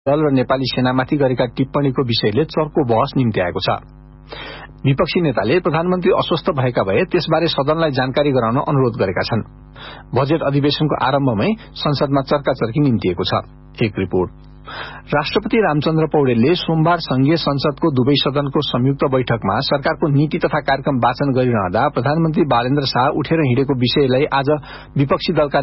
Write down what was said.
दल र नेपाली सेनामाथि गरेका टिप्पणीको विषयले चर्को बहस निम्ति आएको छ। विपक्षी नेताले प्रधानमन्त्री अस्वस्थ भएका भए त्यसबारे सदनलाई जानकारी गराउन अनुरोध गरेका छन्। बजेट अधिवेशनको आरम्भमै संसदमा चर्काचर्की निम्तिएको छ। एक रिपोर्ट। राष्ट्रपति रामचन्द्र पौडेलले सोमबार संघीय संसदको दुवै सदनको संयुक्त बैठकमा सरकारको नीति तथा कार्यक्रम वाचन गरिरहँदा प्रधानमन्त्री बालेन्द्र शाह उठेर हिँडेको विषयलाई आज विपक्षी दलका